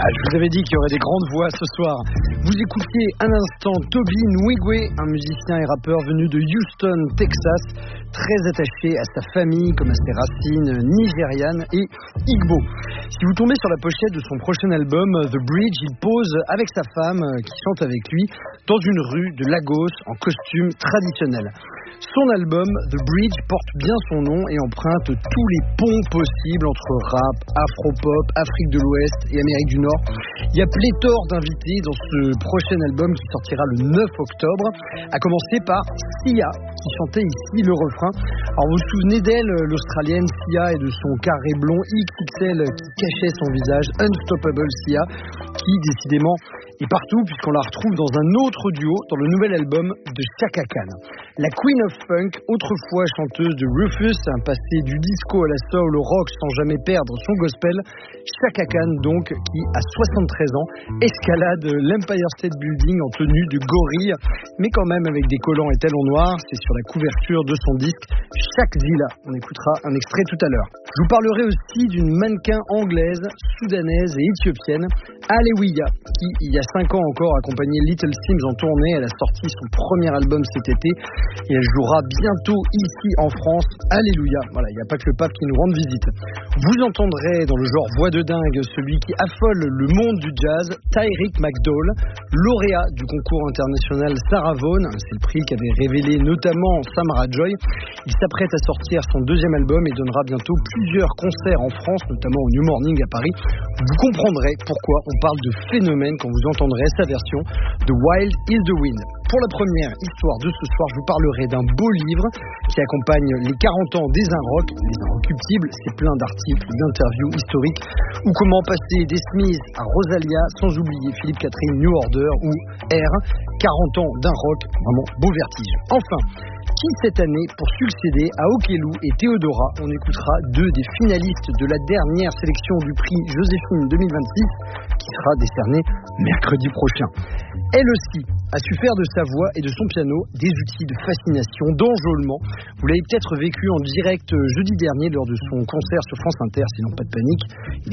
Je vous avais dit qu'il y aurait des grandes voix ce soir. Vous écoutiez un instant Toby Nwigwe, un musicien et rappeur venu de Houston, Texas, très attaché à sa famille comme à ses racines nigérianes et Igbo. Si vous tombez sur la pochette de son prochain album, The Bridge, il pose avec sa femme qui chante avec lui dans une rue de Lagos en costume traditionnel. Son album, The Bridge, porte bien son nom et emprunte tous les ponts possibles entre rap, afro-pop, Afrique de l'Ouest et Amérique du Nord. Il y a pléthore d'invités dans ce prochain album qui sortira le 9 octobre, à commencer par Sia, qui chantait ici le refrain. Alors vous vous souvenez d'elle, l'Australienne Sia, et de son carré blond XXL qui cachait son visage, Unstoppable Sia, qui décidément est partout puisqu'on la retrouve dans un autre duo dans le nouvel album de Chaka Khan. La Queen of Funk, autrefois chanteuse de Rufus, un passé du disco à la soul au rock sans jamais perdre son gospel. Chaka Khan donc, qui à 73 ans escalade l'Empire State Building en tenue de gorille, mais quand même avec des collants et talons noirs. C'est sur la couverture de son disque Shakzilla. On écoutera un extrait tout à l'heure. Je vous parlerai aussi d'une mannequin anglaise, soudanaise et éthiopienne, Alewiya, qui il y a 5 ans encore accompagnait Little Sims en tournée. Elle a sorti son premier album cet été et elle jouera bientôt ici en France. Alléluia. Voilà, il n'y a pas que le pape qui nous rende visite. Vous entendrez dans le genre voix de dingue celui qui affole le monde du jazz, Tyrick McDowell, lauréat du concours international Sarah Vaughan. C'est le prix qu'avait révélé notamment Samara Joy. Il s'apprête à sortir son deuxième album et donnera bientôt plusieurs concerts en France, notamment au New Morning à Paris. Vous comprendrez pourquoi on parle de phénomène quand vous entendrez sa version de Wild is the Wind. Pour la première histoire de ce soir, je vous parlerai d'un beau livre qui accompagne les 40 ans des Inrocks, les Inrecuptibles. C'est plein d'articles, d'interviews historiques, ou comment passer des Smiths à Rosalia, sans oublier Philippe Catherine, New Order ou R. 40 ans d'un rock, vraiment beau vertige. Enfin, qui cette année pour succéder à Okello et Théodora? On écoutera 2 des finalistes de la dernière sélection du prix Joséphine 2026 qui sera décerné mercredi prochain. Elle aussi a su faire de sa voix et de son piano des outils de fascination, d'enjôlement. Vous l'avez peut-être vécu en direct jeudi dernier lors de son concert sur France Inter, sinon pas de panique.